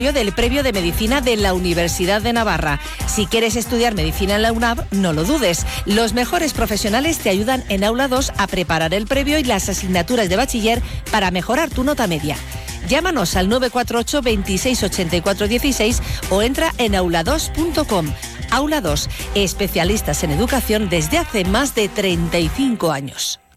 del Premio de Medicina de la Universidad de Navarra. Si quieres estudiar medicina en la UNAV, no lo dudes. Los mejores profesionales te ayudan en Aula 2 a preparar el previo y las asignaturas de bachiller para mejorar tu nota media. Llámanos al 948 26 84 16 o entra en aula2.com. Aula 2, especialistas en educación desde hace más de 35 años.